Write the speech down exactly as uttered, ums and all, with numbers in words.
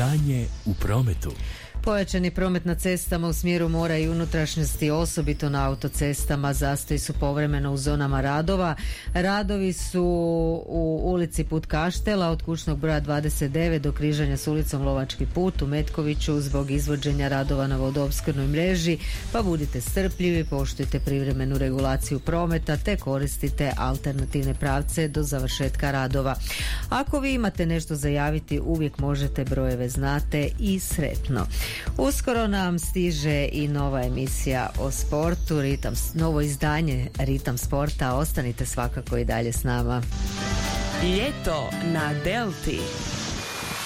Stanje u prometu. Pojačani promet na cestama u smjeru mora i unutrašnjosti, osobito na autocestama. Zastoji su povremeno u zonama radova. Radovi su u ulici Put Kaštela od kućnog broja dvadeset devet do križanja s ulicom Lovački put u Metkoviću zbog izvođenja radova na vodoopskrbnoj mreži, pa budite strpljivi, poštujte privremenu regulaciju prometa te koristite alternativne pravce do završetka radova. Ako vi imate nešto za javiti, uvijek možete, brojeve znate i sretno. Uskoro nam stiže i nova emisija o sportu, Ritam, novo izdanje Ritam sporta. Ostanite svakako i dalje s nama. Ljeto na Delti.